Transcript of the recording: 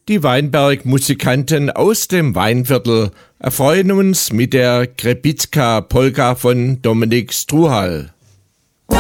Die Weinberg-Musikanten aus dem Weinviertel erfreuen uns mit der Krepizka-Polka von Dominik Struhal.